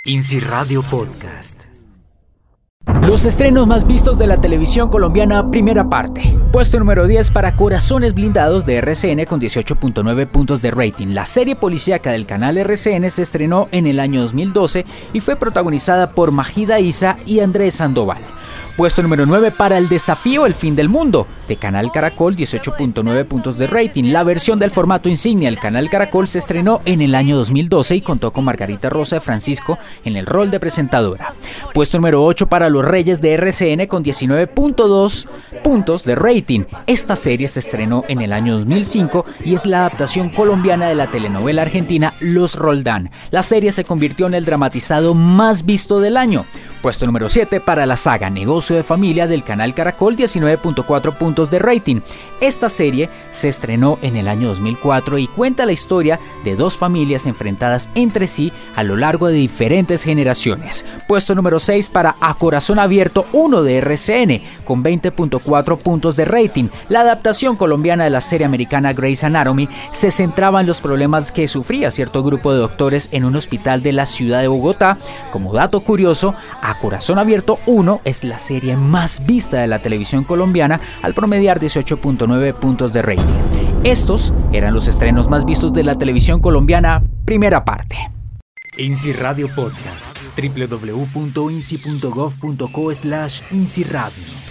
INSI Radio Podcast. Los estrenos más vistos de la televisión colombiana, primera parte. Puesto número 10 para Corazones Blindados de RCN con 18.9 puntos de rating. La serie policíaca del canal RCN se estrenó en el año 2012 y fue protagonizada por Majida Isa y Andrés Sandoval. Puesto número 9 para El Desafío El Fin del Mundo, de Canal Caracol, 18.9 puntos de rating. La versión del formato insignia del Canal Caracol se estrenó en el año 2012 y contó con Margarita Rosa de Francisco en el rol de presentadora. Puesto número 8 para Los Reyes de RCN con 19.2 puntos de rating. Esta serie se estrenó en el año 2005 y es la adaptación colombiana de la telenovela argentina Los Roldán. La serie se convirtió en el dramatizado más visto del año. Puesto número 7 para la saga Negocio de Familia del Canal Caracol, 19.4 puntos de rating. Esta serie se estrenó en el año 2004 y cuenta la historia de dos familias enfrentadas entre sí a lo largo de diferentes generaciones. Puesto número 6 para A Corazón Abierto 1 de RCN, con 20.4 puntos de rating. La adaptación colombiana de la serie americana Grey's Anatomy se centraba en los problemas que sufría cierto grupo de doctores en un hospital de la ciudad de Bogotá. Como dato curioso, A Corazón Abierto 1 es la serie más vista de la televisión colombiana al promediar 18.9 puntos de rating. Estos eran los estrenos más vistos de la televisión colombiana, primera parte. INSI Radio Podcast. www.insi.gov.co/INSI Radio.